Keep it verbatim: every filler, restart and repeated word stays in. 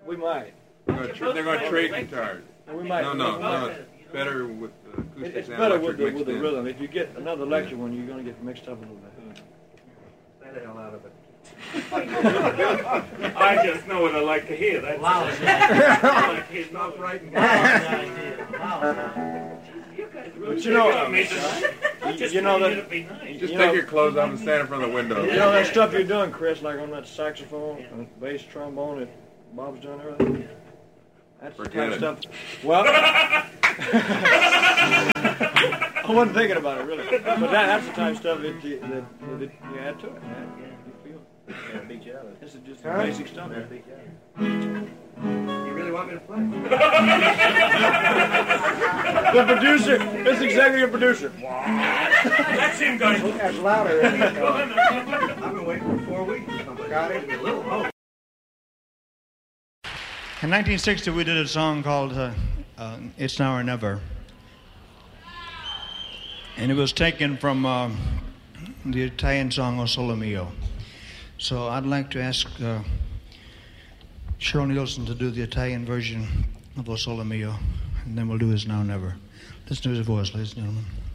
We might. They're going to, tra- they're going to trade guitars. We might. No, no, we no. might. It's better with the acoustics It's and better electric with the, mixed with the in. rhythm. If you get another electric one, you're going to get mixed up a little bit. Stay the hell out of it. I just know what I like to hear. That's Loud. I like to hear Not right and But you know, you, you, you know that. Just you take know, your clothes off and stand in front of the window. You know that stuff you're doing, Chris, like on that saxophone and bass trombone that Bob's doing everything? That's the Forget kind of it. stuff. Well, I wasn't thinking about it, really. But that, that's the type of stuff that you, that, that you add to it, man. You feel it. Yeah, beat you out of it. This is just Huh? basic stuff. Yeah, beat you out of it. You really want me to play? The producer, this executive producer. That's him going. That's louder. Isn't it? I've been waiting for four weeks. Somebody got it. A little hope. In nineteen sixty, we did a song called uh, uh, It's Now or Never. And it was taken from uh, the Italian song O Sole Mio. So I'd like to ask uh, Cheryl Nielsen to do the Italian version of O Sole Mio, and then we'll do It's Now or Never. Listen to his voice, ladies and gentlemen.